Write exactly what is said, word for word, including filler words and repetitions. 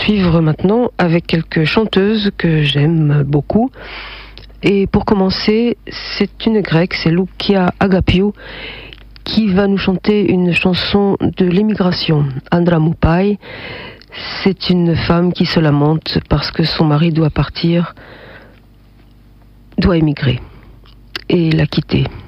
poursuivre maintenant avec quelques chanteuses que j'aime beaucoup. Et pour commencer, c'est une grecque, c'est Loukia Agapiou, qui va nous chanter une chanson de l'émigration, Andramoupai. C'est une femme qui se lamente parce que son mari doit partir, doit émigrer et l'a quitter.